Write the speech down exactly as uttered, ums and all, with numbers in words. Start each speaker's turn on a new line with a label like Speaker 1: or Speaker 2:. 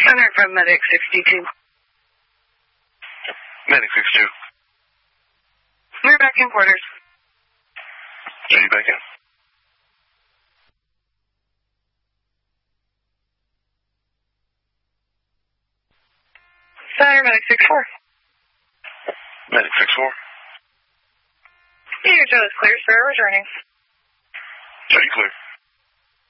Speaker 1: Center from Medic sixty-two.
Speaker 2: Medic sixty-two.
Speaker 1: We're back in quarters.
Speaker 2: Are you back in?
Speaker 1: Center Medic six-four.
Speaker 2: Medic six-four.
Speaker 1: Your Joe is clear, sir. Returning.
Speaker 2: Are you clear?